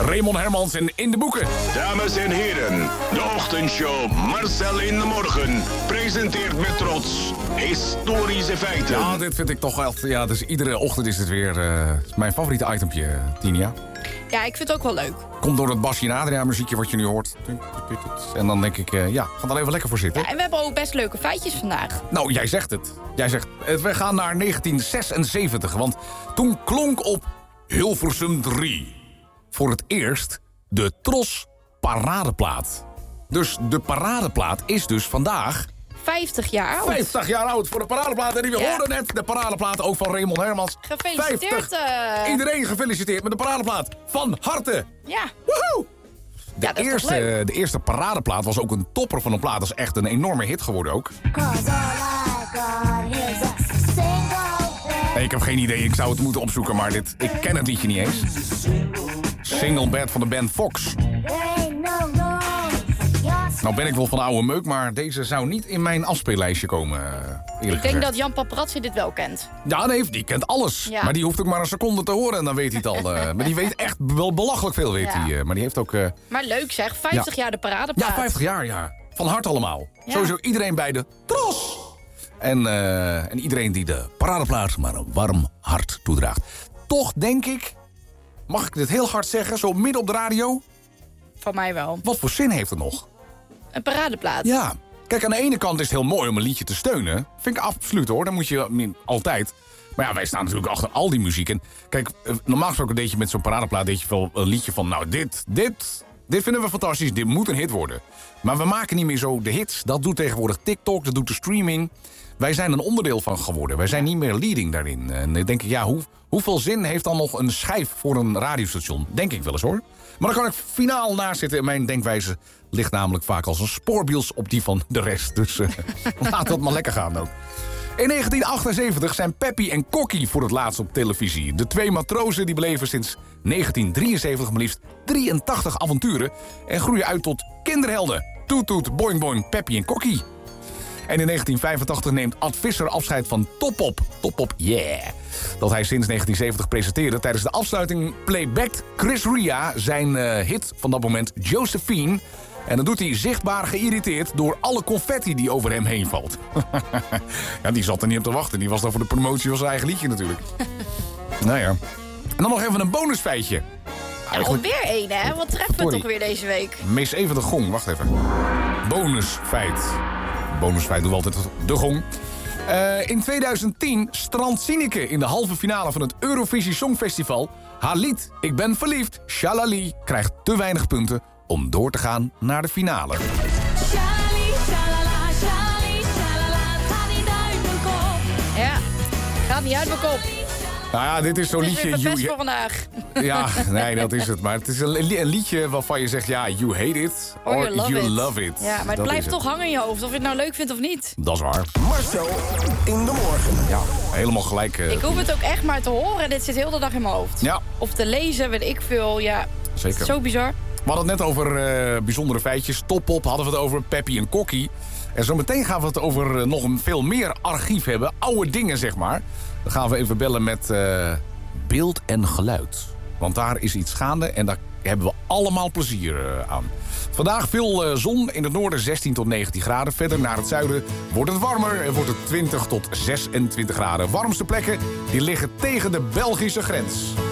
Raymond Hermans en In de Boeken. Dames en heren, de ochtendshow Marcel in de Morgen presenteert met trots historische feiten. Ja, dit vind ik toch echt... Ja, dus iedere ochtend is dit weer mijn favoriete itempje, Tinia. Ja, ik vind het ook wel leuk. Komt door dat Basje en Adria muziekje wat je nu hoort. En dan denk ik, ga er even lekker voor zitten. Ja, en we hebben ook best leuke feitjes vandaag. Nou, jij zegt het. We gaan naar 1976, want toen klonk op Hilversum 3... voor het eerst de Tros Paradeplaat. Dus de Paradeplaat is dus vandaag... 50 jaar oud. 50 jaar oud voor de Paradeplaat. En we hoorden net de Paradeplaat ook van Raymond Hermans. Gefeliciteerd. 50. Iedereen gefeliciteerd met de Paradeplaat. Van harte. Ja. Woehoe! De eerste Paradeplaat was ook een topper van een plaat. Dat is echt een enorme hit geworden ook. Nee, ik heb geen idee. Ik zou het moeten opzoeken, maar ik ken het liedje niet eens. Single Bed van de band Fox. Nou ben ik wel van oude meuk, maar deze zou niet in mijn afspeellijstje komen, Ik denk dat Jan Paparazzi dit wel kent. Ja, nee, die kent alles. Ja. Maar die hoeft ook maar een seconde te horen en dan weet hij het al. Maar die weet echt wel belachelijk veel, weet hij. Maar die heeft ook... Maar leuk zeg, 50 jaar de Paradeplaat. Ja, 50 jaar, ja. Van hart allemaal. Ja. Sowieso iedereen bij de Tros. En iedereen die de Paradeplaat maar een warm hart toedraagt. Toch denk ik, mag ik dit heel hard zeggen, zo midden op de radio? Van mij wel. Wat voor zin heeft het nog? Een Paradeplaat. Ja. Kijk, aan de ene kant is het heel mooi om een liedje te steunen. Vind ik absoluut hoor, dat moet je altijd. Maar ja, wij staan natuurlijk achter al die muziek. En kijk, normaal gesproken deed je met zo'n Paradeplaat deed je wel een liedje van... nou, dit vinden we fantastisch, dit moet een hit worden. Maar we maken niet meer zo de hits. Dat doet tegenwoordig TikTok, dat doet de streaming. Wij zijn een onderdeel van geworden. Wij zijn niet meer leading daarin. En dan denk ik, ja, hoeveel zin heeft dan nog een schijf voor een radiostation? Denk ik wel eens hoor. Maar dan kan ik finaal naast zitten. En mijn denkwijze ligt namelijk vaak als een spoorbiels op die van de rest. Dus laat dat maar lekker gaan ook. In 1978 zijn Peppy en Kokkie voor het laatst op televisie. De twee matrozen die beleven sinds 1973 maar liefst 83 avonturen... en groeien uit tot kinderhelden. Toet toet, boing boing, Peppy en Kokkie. En in 1985 neemt Ad Visser afscheid van Top Op. Top Op, yeah. Dat hij sinds 1970 presenteerde. Tijdens de afsluiting playbackt Chris Ria zijn hit van dat moment Josephine. En dat doet hij zichtbaar geïrriteerd door alle confetti die over hem heen valt. Ja, die zat er niet op te wachten. Die was dan voor de promotie van zijn eigen liedje natuurlijk. Nou ja. En dan nog even een bonusfeitje. Alweer één, hè? Wat treffen we toch weer deze week? Mis even de gong, wacht even. Bonusfeit. Bonusfeit doen we altijd de gong. In 2010 strandt Sineke in de halve finale van het Eurovisie Songfestival. Haar lied Ik ben verliefd, Shalali, krijgt te weinig punten om door te gaan naar de finale. Shalali, shalala, shalali, shalala, gaat niet uit mijn kop. Ja, gaat niet uit mijn kop. Nou ja, dit is zo'n liedje... Het is weer best voor vandaag. Ja, nee, dat is het. Maar het is een liedje waarvan je zegt... ja, you hate it or you love it. Ja, maar het blijft toch hangen in je hoofd. Of je het nou leuk vindt of niet. Dat is waar. Marcel in de Morgen. Ja, helemaal gelijk. Ik hoef het ook echt maar te horen. Dit zit heel de dag in mijn hoofd. Ja. Of te lezen, weet ik veel. Ja, zeker. Zo bizar. We hadden het net over bijzondere feitjes. Top Op hadden we het over Peppy en Kokkie. En zo meteen gaan we het over nog een veel meer archief hebben. Oude dingen, zeg maar. Dan gaan we even bellen met beeld en geluid. Want daar is iets gaande en daar hebben we allemaal plezier aan. Vandaag veel zon, in het noorden 16 tot 19 graden. Verder naar het zuiden wordt het warmer en wordt het 20 tot 26 graden. Warmste plekken die liggen tegen de Belgische grens.